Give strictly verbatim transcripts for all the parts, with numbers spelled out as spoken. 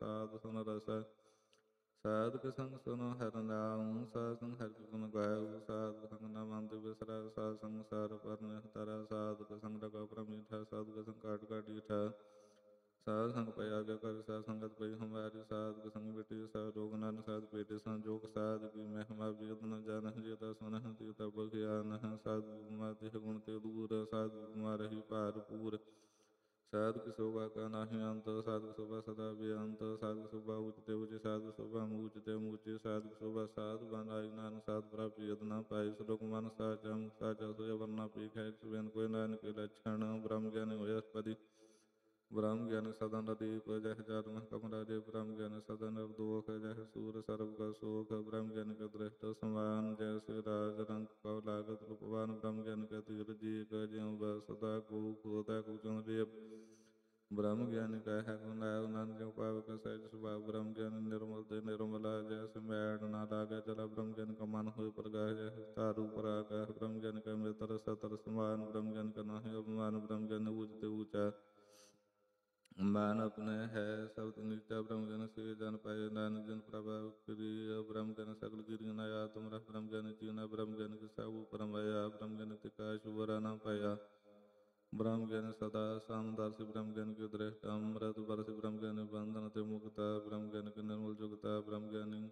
ਸਾਧ ਸੁਨ ਰਸ ਸਾਧ ਕੇ ਸੰਗ ਸੁਨੋ ਹਰਿ ਨਾਮ ਸਾਧ ਸੰਗ ਹਰਿ ਗੁਣ ਗਾਇਓ ਸਾਧ ਸੰਗ ਨਾਮ ਅੰਤ ਬਿਸਰੈ ਸਾਧ ਸੰਗ ਸਾਰ ਪਰ ਨਿਹਤਰੈ ਸਾਧ ਕੇ ਸੰਗ ਰਗੋ ਪ੍ਰਮੀਠਾ ਸਾਧ ਕੇ ਸੰਗ ਕਾਟ ਕਾਟ ਈਠਾ ਸਾਧ ਸੰਗ ਪਈ ਆਗੇ ਕਰ ਸਾਧ ਸੰਗਤ ਪਈ ਹਮਾਰੀ ਸਾਧ ਕੇ ਸੰਗ ਬਿਟੀ ਸਾਧ ਰੋਗ ਨਾਨਕ ਸਾਧ ਪੇਟੇ ਸੰਜੋਗ ਸਾਧ ਕੀ ਮਹਿਮਾ ਵੇਦ ਨ ਜਾਣਹਿ ਜੇਤਾ ਸੁਨਹਿ ਤੇਤਾ ਬਖਿਆਨਹਿ ਸਾਧ ਗੁਮਾ ਤਿਹ ਗੁਣ ਤੇ ਦੂਰ ਸਾਧ ਗੁਮਾ ਰਹੀ ਭਾਰ ਪੂਰ ਸਾਧ ਕੀ ਸ਼ੋਭਾ ਕਾ ਨਾਹਿ ਅੰਤ ਸਾਧ ਕੀ ਸ਼ੋਭਾ ਸਦਾ ਬੇਅੰਤ ਸਾਧ ਕੀ ਸ਼ੋਭਾ ਉਚਤੇ ਉਚੇ ਸਾਧ ਕੀ ਸ਼ੋਭਾ ਮੂਚਤੇ ਮੂਚੇ ਸਾਧ ਕੀ ਸ਼ੋਭਾ ਸਾਧ ਬਨਾਈ ਨਾਨਕ ਸਾਧ ਪ੍ਰਾਪਿ ਯਦ ਨਾ ਪਾਈ ਸ਼ਲੋਕ ਮਨ ਸਾਚਾ ਸਾਚਾ ਸੋਇ ਵਰਨਾ ਪੀਖੈ ਸੁਬੇਨ ਕੋਈ ਨਾਨਕ ਕੇ ਲਛਣ ਬ੍ਰਹਮ ਗਿਆਨੀ ਹੋਇ ਅਸਪਦੀ ਬ੍ਰਹਮ ਗਿਆਨੀ ਸਦਾ ਨਦੀਪ ਜਹ ਜਨ ਕਮਰਾ ਦੇ ਬ੍ਰਹਮ ਗਿਆਨੀ ਸਦਾ ਨਵਦੋਖ ਜਹ ਸੂਰ ਸਰਬ ਕਾ ਸੋਖ ਬ੍ਰਹਮ ਗਿਆਨੀ ਕਾ ਦ੍ਰਿਸ਼ਟ ਸਮਾਨ ਜੈਸੇ ਰਾਜ ਰੰਗ ਕਉ ਲਾਗਤ ਰੂਪਵਾਨ ਬ੍ਰਹਮ ਗਿਆਨੀ ਕਾ ਧੀਰ ਜੀ ਕ ਜਿਉ ਬਸ ਸਦਾ ਕੋ ਖੋਦਾ ਕੋ ਚੁਨ ਰੇ ਬ੍ਰਹਮ ਗਿਆਨੀ ਕਾ ਹੈ ਗੁਣ ਆਇ ਨਾਨਕ ਜਿਉ ਪਾਵਕ ਸਹਿਜ ਸੁਭਾਅ ਬ੍ਰਹਮ ਗਿਆਨੀ ਨਿਰਮਲ ਤੇ ਨਿਰਮਲਾ ਜੈਸੇ ਮੈੜ ਨਾ ਲਾਗੈ ਚਲਾ ਬ੍ਰਹਮ ਗਿਆਨੀ ਕਾ ਮਨ ਹੋਇ ਪ੍ਰਗਾਹ ਜੈਸੇ ਧਾਰੂ ਪਰਾਗਹ ਬ੍ਰਹਮ ਗਿਆਨੀ ਕਾ ਮਿਤਰ ਸਤਰ ਸਮਾਨ ਬ੍ਰਹਮ ਗਿਆਨੀ ਕਾ ਨਾਹਿ ਅਭਿਮਾਨ ਬ੍ਰਹਮ ਗਿਆਨੀ ਊਚਤੇ ਊਚਾ ਮਾਨ ਆਪਣੇ ਹੈ ਸਬਦ ਨੀਚਾ ਬ੍ਰਹਮ ਗਿਆਨੀ ਸੇ ਜਨ ਪਾਏ ਨਾਨਕ ਜਨ ਪ੍ਰਭਾ ਕਰੀ ਬ੍ਰਹਮ ਗਿਆਨੀ ਸਗਲ ਕੀਰੀ ਨਾਇਆ ਤੁਮਰਾ ਬ੍ਰਹਮ ਗਿਆਨੀ ਜੀਨਾ ਬ੍ਰਹਮ ਗਿਆਨੀ ਕੇ ਸਭੂ ਪਰਮ ਆਇਆ ਬ੍ਰਹਮ ਗਿਆਨੀ ਤੇ ਕਾ ਸ਼ੁਭਰਾ ਨਾ ਪਾਇਆ ਬ੍ਰਹਮ ਗਿਆਨੀ ਸਦਾ ਸਮਦਰਸੀ ਬ੍ਰਹਮ ਗਿਆਨੀ ਕੇ ਦ੍ਰਿਸ਼ਟ ਅੰਮ੍ਰਿਤ ਬਰਸੀ ਬ੍ਰਹਮ ਗਿਆਨੀ ਬੰਧਨ ਤੇ ਮੁਕਤਾ ਬ੍ਰਹਮ ਗਿਆਨੀ ਕੇ ਨਿਰਮਲ ਜੁਗਤਾ ਬ੍ਰਹਮ ਗਿਆਨੀ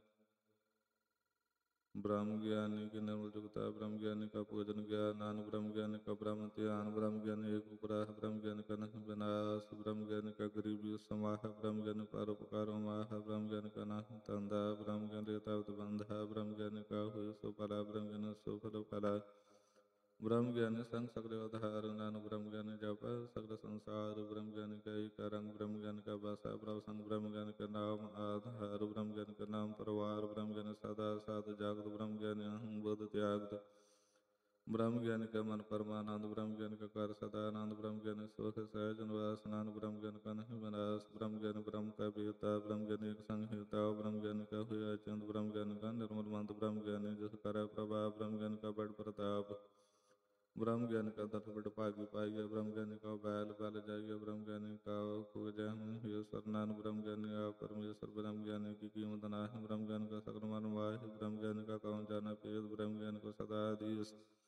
ਬ੍ਰਹਮ ਗਿਆਨੀ ਕੇ ਨਿਰਮਲ ਜੁਗਤਾ ਬ੍ਰਹਮ ਗਿਆਨੀ ਕਾ ਭੋਜਨ ਗਿਆਨ ਬ੍ਰਹਮ ਗਿਆਨੀ ਕਾ ਬ੍ਰਹਮ ਧਿਆਨ ਬ੍ਰਹਮ ਗਿਆਨੀ ਏਕ ਉਪਰਾਹ ਬ੍ਰਹਮ ਗਿਆਨੀ ਕਾ ਨਹਿ ਵਿਨਾਸ਼ ਬ੍ਰਹਮ ਗਿਆਨੀ ਕਾ ਗਰੀਬੀ ਸਮਾਹ ਬ੍ਰਹਮ ਗਿਆਨੀ ਕਾ ਪਰਉਪਕਾਰ ਮਾਹ ਬ੍ਰਹਮ ਗਿਆਨੀ ਕਾ ਨਾਹਿ ਧੰਦਾ ਬ੍ਰਹਮ ਗਿਆਨੀ ਤਪਤ ਬੰਧਾ ਬ੍ਰਹਮ ਗਿਆਨੀ ਕਾ ਹੋਇ ਸੋ ਭਲਾ ਬ੍ਰਹਮ ਗਿਆਨੀ ਸੋ ਫਲ ਭਲਾ ਬ੍ਰਹਮ ਗਿਆਨੀ ਸੰਗ ਸਗਲ ਆਧਾਰ ਨਾਨਕ ਬ੍ਰਹਮ ਗਿਆਨੀ ਜਪ ਸਗਲ ਸੰਸਾਰ ਬ੍ਰਹਮ ਗਿਆਨੀ ਕਾ ਏਕਾ ਰੰਗ ਬ੍ਰਹਮ ਗਿਆਨੀ ਕਾ ਬਾਸਾ ਪ੍ਰਭ ਸੰਗ ਬ੍ਰਹਮ ਗਿਆਨੀ ਕਾ ਨਾਮ ਆਧਾਰ ਬ੍ਰਹਮ ਗਿਆਨੀ ਕਾ ਨਾਮ ਪਰਵਾਰ ਬ੍ਰਹਮ ਗਿਆਨੀ ਸਦਾ ਸਾਧ ਜਾਗਤ ਬ੍ਰਹਮ ਗਿਆਨੀ ਅਹੰ ਬੁੱਧ ਤਿਆਗਤ ਬ੍ਰਹਮ ਗਿਆਨੀ ਕਾ ਮਨ ਪਰਮਾਨੰਦ ਬ੍ਰਹਮ ਗਿਆਨੀ ਕਾ ਘਰ ਸਦਾ ਆਨੰਦ ਬ੍ਰਹਮ ਗਿਆਨੀ ਸੁਖ ਸਹਿਜ ਨਿਵਾਸ ਨਾਨਕ ਬ੍ਰਹਮ ਗਿਆਨੀ ਕਾ ਨਹਿ ਵਿਨਾਸ਼ ਬ੍ਰਹਮ ਗਿਆਨੀ ਬ੍ਰਹਮ ਕਾ ਬੇਤਾ ਬ੍ਰਹਮ ਗਿਆਨੀ ਇਕ ਸੰਗ ਹਿਰਦਾ ਬ੍ਰਹਮ ਗਿਆਨੀ ਕਾ ਹੋਇ ਅਚੰਤ ਬ੍ਰਹਮ ਗਿਆਨੀ ਕਾ ਨਿਰਮਲ ਮੰਤ ਬ੍ਰਹਮ ਗਿਆਨੀ ਜਿਸ ਕਰੈ ਪ੍ਰਭਾਵ ਬ੍ਰਹਮ ਗਿਆਨੀ ਕਾ ਬੜ ਪ੍ਰਤਾਪ ਬ੍ਰਹਮ ਗਿਆਨੀ ਕਾ ਦਸ ਬੜ ਭਾਗੀ ਪਾਈਐ ਬ੍ਰਹਮ ਗਿਆਨੀ ਕਾ ਬੈਲ ਬਲ ਜਾਈਐ ਬ੍ਰਹਮ ਗਿਆਨੀ ਕਾ ਖੋਜੈ ਹੋਇ ਸਰਨਾਨ ਬ੍ਰਹਮ ਗਿਆਨੀ ਆਪ ਪਰਮੇਸ਼ਰ ਬ੍ਰਹਮ ਗਿਆਨੀ ਕੀ ਕੀਮਤ ਨਾਹਿ ਬ੍ਰਹਮ ਗਿਆਨੀ ਕਾ ਸਗਲ ਮਨ ਮਾਹਿ ਬ੍ਰਹਮ ਗਿਆਨੀ ਕਾ ਕਉਨ ਜਾਣੈ ਭੇਦ ਬ੍ਰਹਮ ਗਿਆਨੀ ਕਾ ਸਦਾ ਆਦੀਸ